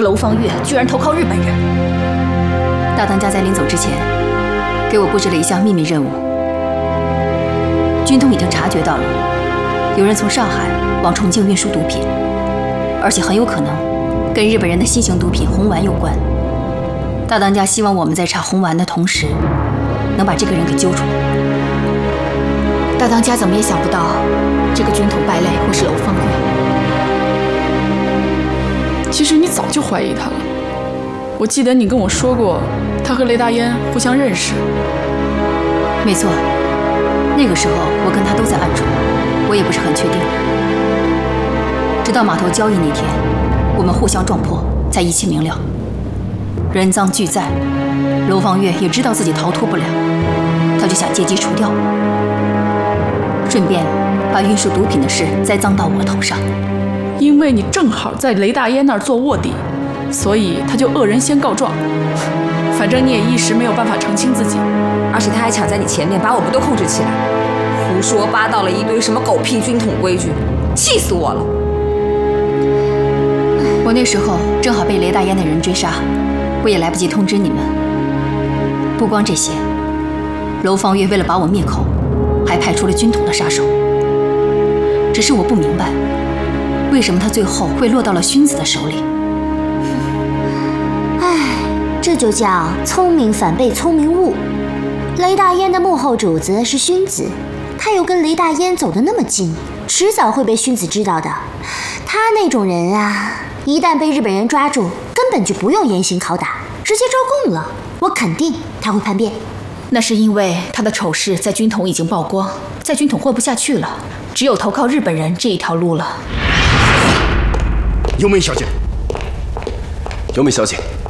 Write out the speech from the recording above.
楼方月居然投靠日本人。 大当家在临走之前，给我布置了一项秘密任务。军统已经察觉到了，有人从上海往重庆运输毒品，而且很有可能跟日本人的新型毒品红丸有关。大当家希望我们在查红丸的同时，能把这个人给揪出来。 大当家怎么也想不到，这个军统败类会是楼方月。 其实你早就怀疑他了。我记得你跟我说过，他和雷大烟互相认识。 没错，那个时候我跟他都在暗中，我也不是很确定。直到码头交易那天，我们互相撞破，才一清明了。人赃俱在，楼方月也知道自己逃脱不了，他就想借机除掉我，顺便把运输毒品的事栽赃到我头上。 因为你正好在雷大烟那儿做卧底，所以他就恶人先告状。反正你也一时没有办法澄清自己， 而且他还抢在你前面把我们都控制起来，胡说八道了一堆什么狗屁军统规矩，气死我了！ 我那时候正好被雷大烟的人追杀，我也来不及通知你们。不光这些，楼方月为了把我灭口，还派出了军统的杀手。只是我不明白，为什么他最后会落到了勋子的手里。 唉，这就叫聪明反被聪明误。雷大烟的幕后主子是勋子，他又跟雷大烟走得那么近，迟早会被勋子知道的。他那种人啊，一旦被日本人抓住，根本就不用严刑拷打，直接招供了。我肯定他会叛变。 那是因为他的丑事在军统已经曝光，在军统混不下去了，只有投靠日本人这一条路了。 由美小姐，由美小姐，